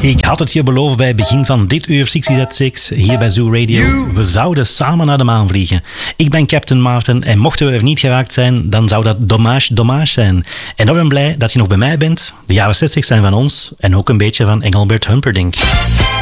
Ik had het je beloofd bij het begin van dit uur 60 at 6 hier bij Zoo Radio. We zouden samen naar de maan vliegen. Ik ben Captain Maarten en mochten we er niet geraakt zijn, dan zou dat dommage zijn. En ik ben blij dat je nog bij mij bent. De jaren 60 zijn van ons en ook een beetje van Engelbert Humperdinck.